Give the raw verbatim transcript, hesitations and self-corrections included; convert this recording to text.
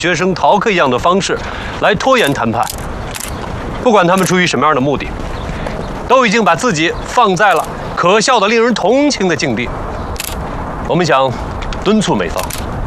学生逃课一样的方式来拖延谈判。不管他们出于什么样的目的，都已经把自己放在了可笑的、令人同情的境地。我们想敦促美方